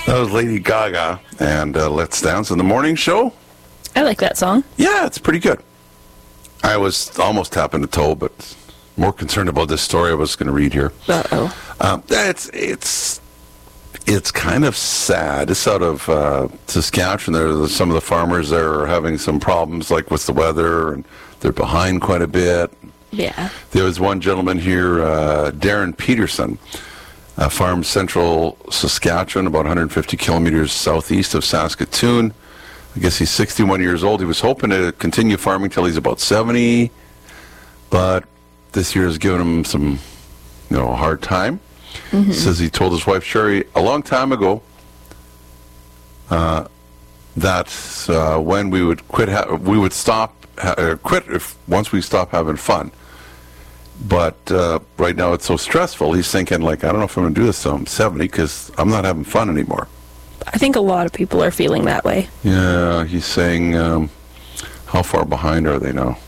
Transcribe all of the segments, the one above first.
That was Lady Gaga and Let's Dance in the Morning Show. I like that song. Yeah, it's pretty good. I was almost tapping the toe, but more concerned about this story I was going to read here. Uh-oh. It's kind of sad. It's out of Saskatchewan. There's some of the farmers there are having some problems, like with the weather, and they're behind quite a bit. Yeah. There was one gentleman here, Darren Peterson, farms central Saskatchewan, about 150 kilometers southeast of Saskatoon. I guess he's 61 years old. He was hoping to continue farming till he's about 70, but this year has given him some, a hard time. Mm-hmm. Says he told his wife Sherry a long time ago that when we would quit, we would quit once we stop having fun. But right now it's so stressful. He's thinking, I don't know if I'm going to do this till I'm 70 because I'm not having fun anymore. I think a lot of people are feeling that way. Yeah, he's saying, how far behind are they now?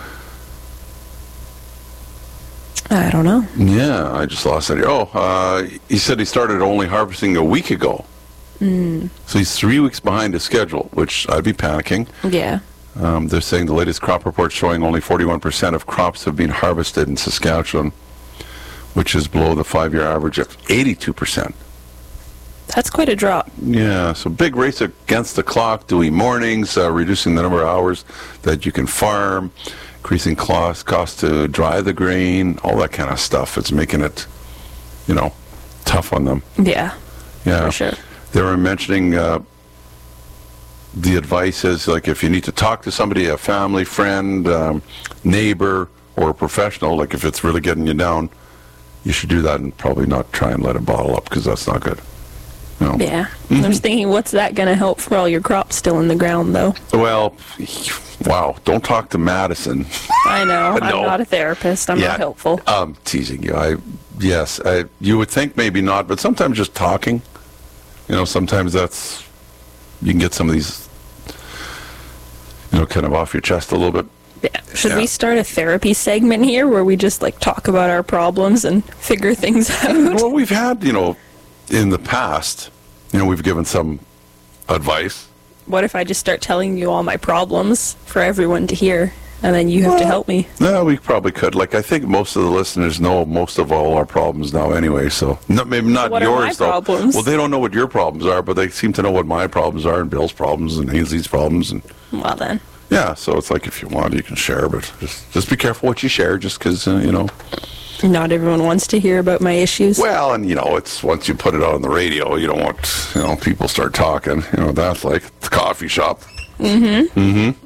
I don't know. Yeah, I just lost that. He said he started only harvesting a week ago. Mm. So he's 3 weeks behind his schedule, which I'd be panicking. Yeah. They're saying the latest crop report showing only 41% of crops have been harvested in Saskatchewan, which is below the 5-year average of 82%. That's quite a drop. Yeah, so big race against the clock, doing mornings, reducing the number of hours that you can farm, increasing cost to dry the grain, all that kind of stuff. It's making it, tough on them. Yeah, yeah, for sure. They were mentioning the advice is, if you need to talk to somebody, a family, friend, neighbor, or a professional, if it's really getting you down, you should do that and probably not try and let it bottle up because that's not good. No. Yeah. Mm-hmm. I'm just thinking, what's that going to help for all your crops still in the ground, though? Well, wow, don't talk to Madison. I know. No. I'm not a therapist. I'm not helpful. I'm teasing you. Yes, you would think maybe not, but sometimes just talking, sometimes you can get some of these, kind of off your chest a little bit. Yeah. Should we start a therapy segment here where we just, talk about our problems and figure things out? Well, we've had, in the past, we've given some advice. What if I just start telling you all my problems for everyone to hear, and then you have to help me? No, we probably could. I think most of the listeners know most of all our problems now anyway, so maybe not what yours, are my though. Problems? Well, they don't know what your problems are, but they seem to know what my problems are, and Bill's problems, and Ainsley's problems. And well, then. Yeah, so it's if you want, you can share, but just be careful what you share, just because, Not everyone wants to hear about my issues. Well, and, it's once you put it on the radio, you don't want, people start talking. That's like the coffee shop. Mm-hmm. Mm-hmm.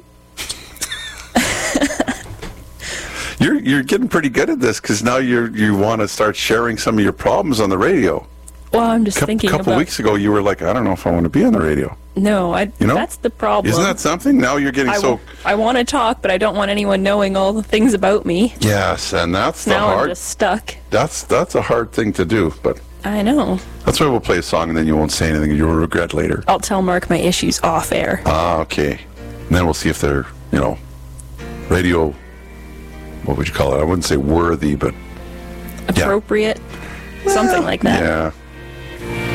You're getting pretty good at this because now you want to start sharing some of your problems on the radio. Well, I'm just thinking about... A couple weeks ago, you were like, I don't know if I want to be on the radio. No, that's the problem. Isn't that something? Now you're getting I want to talk, but I don't want anyone knowing all the things about me. Yes, and that's now I'm just stuck. That's a hard thing to do, but... I know. That's why we'll play a song and then you won't say anything and you'll regret later. I'll tell Mark my issues off air. Okay. And then we'll see if they're, radio... What would you call it? I wouldn't say worthy, but... Appropriate? Yeah. Something like that. Yeah.